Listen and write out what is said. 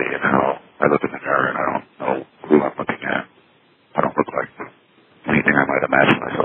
see and how I look in the mirror and I don't know who I'm looking at. I don't look like anything I might imagine myself